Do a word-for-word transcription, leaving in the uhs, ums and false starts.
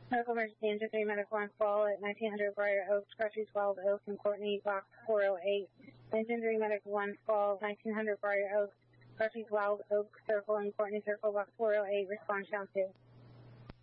Medical emergency, engine three, medical one, fall at nineteen hundred Briar Oaks, Crutchy, Wild Oak, and Courtney, box four oh eight. Engine three, medical one, fall, nineteen hundred Briar Oaks, Crutchy, Wild Oak, Circle, and Courtney, Circle, box four oh eight, respond, sound two.